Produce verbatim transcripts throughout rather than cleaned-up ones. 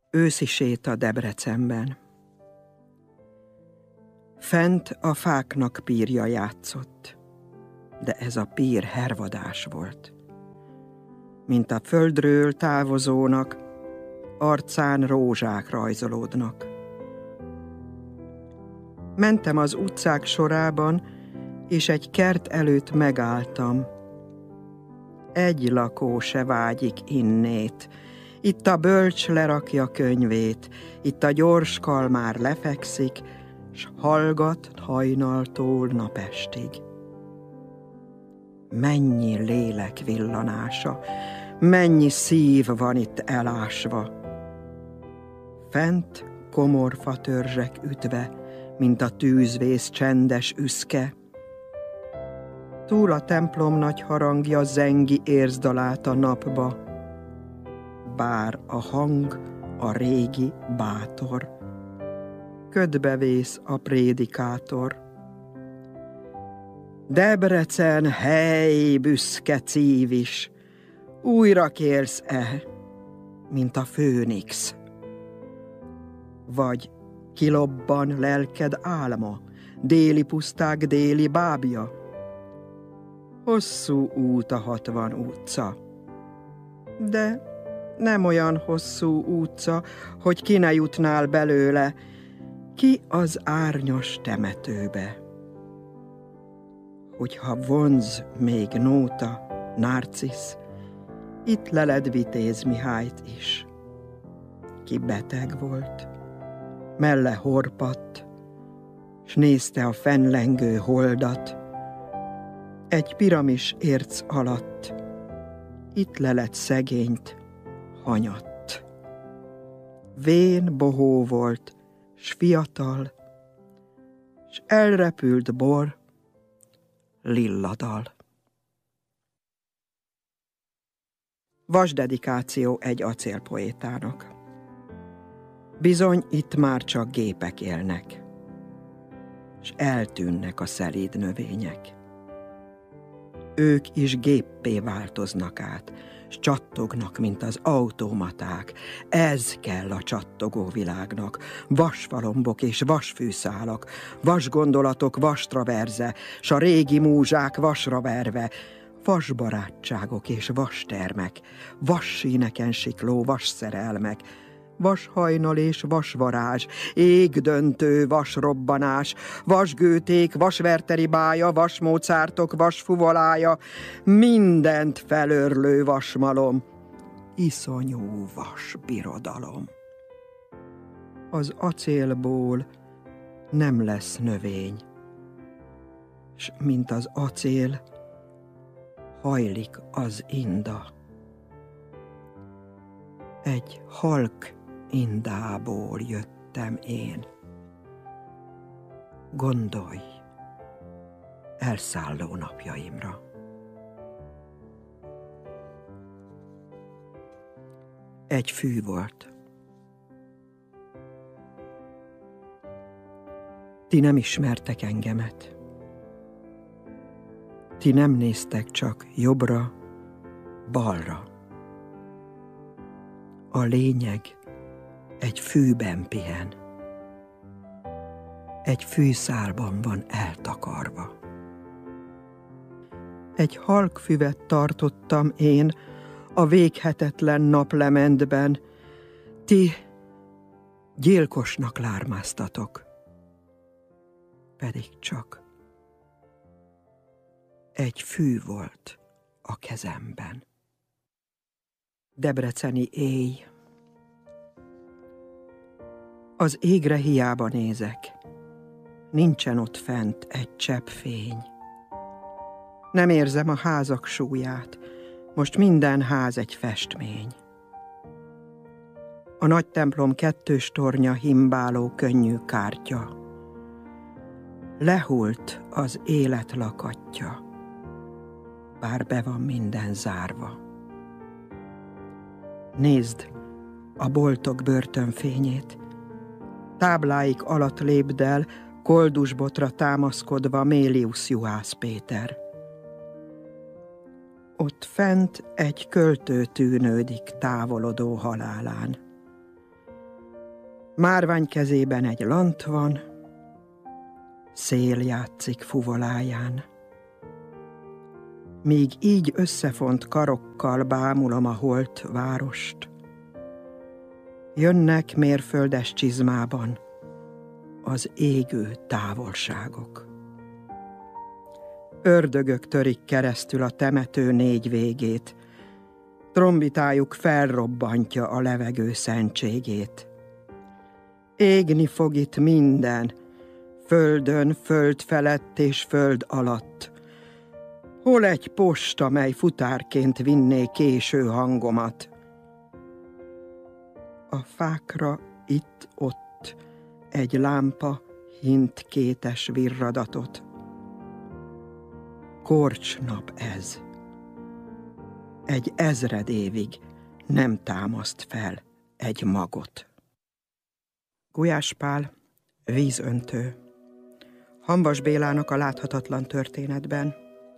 Őszi séta Debrecenben. Fent a fáknak pírja játszott, de ez a pír hervadás volt. Mint a földről távozónak, arcán rózsák rajzolódnak. Mentem az utcák sorában, és egy kert előtt megálltam. Egy lakó se vágyik innét, itt a bölcs lerakja könyvét, itt a gyors kalmár lefekszik, s hallgat hajnaltól napestig. Mennyi lélek villanása, mennyi szív van itt elásva. Fent komor fatörzsek ütve, mint a tűzvész csendes üszke. Túl a templom nagy harangja zengi érzdalát a napba, bár a hang a régi bátor. Ködbe vész a prédikátor. Debrecen, hely, büszke cívis, újra kérsz-e, mint a főnix? Vagy kilobban lelked álma, déli puszták déli bábja? Hosszú út a hatvan utca, de nem olyan hosszú utca, hogy ki ne jutnál belőle, ki az árnyas temetőbe. Hogyha vonz még Nóta, Narcisz, itt leled Vitéz Mihályt is. Ki beteg volt, melle horpadt, s nézte a fennlengő holdat. Egy piramis érc alatt itt leled szegényt, hanyatt. Vén bohó volt, s fiatal, s elrepült bor, lilladal. Vasdedikáció egy acélpoétának. Bizony itt már csak gépek élnek, s eltűnnek a szelíd növények. Ők is géppé változnak át, s csattognak, mint az automaták. Ez kell a csattogó világnak. Vasfalombok és vasfűszálak, vasgondolatok vastraverze, s a régi múzsák vasra verve, vasbarátságok és vastermek, vassíneken sikló vasszerelmek, vashajnal és vasvarázs, égdöntő vasrobbanás, vasgőték, vasverteri bája, vasmócártok, vasfuvolája, mindent felörlő vasmalom, iszonyú vasbirodalom. Az acélból nem lesz növény, s mint az acél, hajlik az inda. Egy halk indából jöttem én. Gondolj elszálló napjaimra. Egy fű volt. Ti nem ismertek engemet. Ti nem néztek csak jobbra, balra. A lényeg egy fűben pihen. Egy fűszálban van eltakarva. Egy halkfüvet tartottam én a véghetetlen naplementben. Ti gyilkosnak lármáztatok, pedig csak egy fű volt a kezemben. Debreceni éj. Az égre hiába nézek, nincsen ott fent egy csepp fény. Nem érzem a házak súlyát, most minden ház egy festmény. A nagy templom kettős tornya himbáló könnyű kártya. Lehult az élet lakatja, bár be van minden zárva. Nézd a boltok börtönfényét, tábláik alatt lépdel, koldusbotra támaszkodva Mélius Juhász Péter. Ott fent egy költő tűnődik távolodó halálán. Márvány kezében egy lant van, szél játszik fuvoláján. Míg így összefont karokkal bámulom a holt várost, jönnek mérföldes csizmában az égő távolságok. Ördögök törik keresztül a temető négy végét, trombitájuk felrobbantja a levegő szentségét. Égni fog itt minden, földön, föld felett és föld alatt. Hol egy posta, mely futárként vinné késő hangomat? A fákra itt-ott egy lámpa hint kétes virradatot. Korcsnap ez. Egy ezred évig nem támaszt fel egy magot. Gulyás Pál, Vízöntő. Hamvas Bélának a láthatatlan történetben.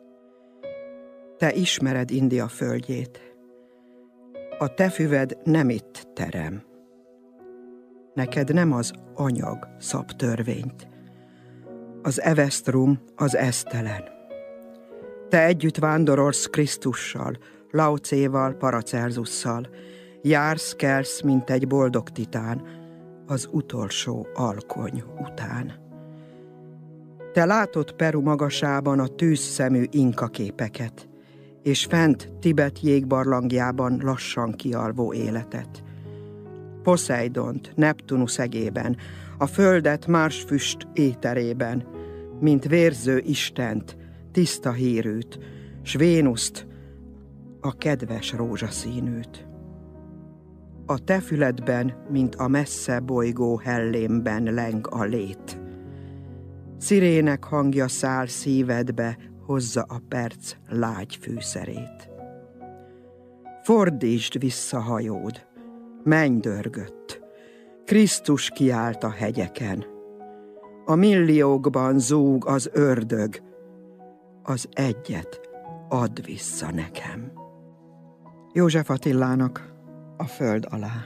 Te ismered India földjét. A te füved nem itt terem. Neked nem az anyag szab törvényt. Az evesztrum az esztelen. Te együtt vándorolsz Krisztussal, Lao-Tséval, Paracelsusszal. Jársz, kelsz, mint egy boldog titán, az utolsó alkony után. Te látod Peru magasában a tűzszemű inka képeket, és fent Tibet jégbarlangjában lassan kialvó életet. Poseidont, Neptunusz egében, a földet Mars-füst éterében, mint vérző istent, tiszta hírűt, s Vénuszt, a kedves rózsaszínűt. A te füledben, mint a messze bolygó hellémben leng a lét. Szirének hangja száll szívedbe, hozza a perc lágy fűszerét. Fordítsd vissza hajód, menj dörgött, Krisztus kiállt a hegyeken. A milliókban zúg az ördög, az egyet add vissza nekem. József Attilának A föld alá.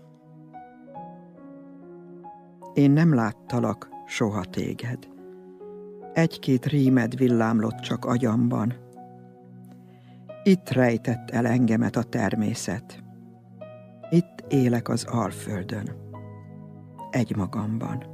Én nem láttalak soha téged. Egy-két rímed villámlott csak agyamban. Itt rejtett el engemet a természet. Itt élek az Alföldön, egymagamban.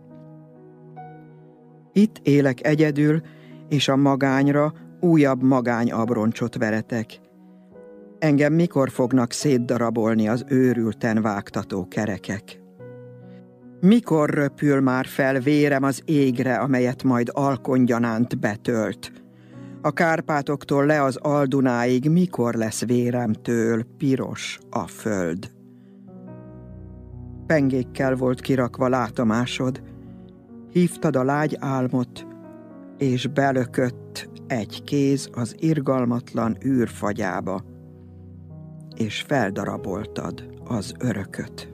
Itt élek egyedül, és a magányra újabb magányabroncsot veretek. Engem mikor fognak szétdarabolni az őrülten vágtató kerekek? Mikor röpül már fel vérem az égre, amelyet majd alkonygyanánt betölt? A Kárpátoktól le az Aldunáig mikor lesz véremtől piros a föld? Pengékkel volt kirakva látomásod, hívtad a lágy álmot, és belökött egy kéz az irgalmatlan űrfagyába, és feldaraboltad az örököt.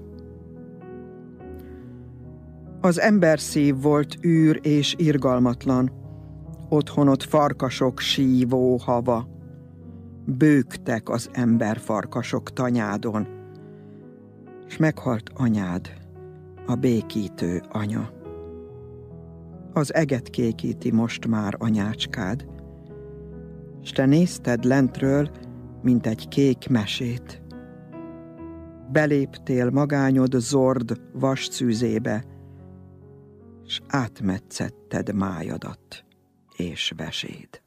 Az emberszív volt űr és irgalmatlan, otthonot farkasok sívó hava, bőgtek az emberfarkasok tanyádon, s meghalt anyád, a békítő anya. Az eget kékíti most már anyácskád, s te nézted lentről, mint egy kék mesét. Beléptél magányod zord vasszűzébe, s átmetszetted májadat és veséd.